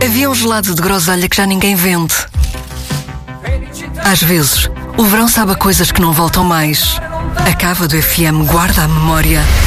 Havia um gelado de groselha que já ninguém vende. Às vezes, o verão sabe a coisas que não voltam mais. A cava do FM guarda a memória